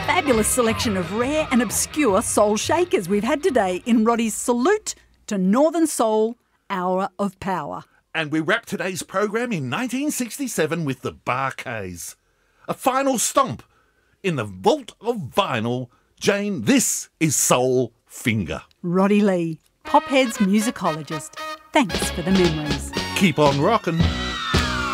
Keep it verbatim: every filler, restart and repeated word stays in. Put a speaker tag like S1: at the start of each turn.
S1: Fabulous selection of rare and obscure soul shakers we've had today in Roddy's Salute to Northern Soul Hour of Power.
S2: And we wrap today's program in nineteen sixty-seven with the Bar-Kays. A final stomp in the vault of vinyl. Jane, this is Soul Finger.
S1: Roddy Lee, Pophead's musicologist. Thanks for the memories.
S2: Keep on rockin'.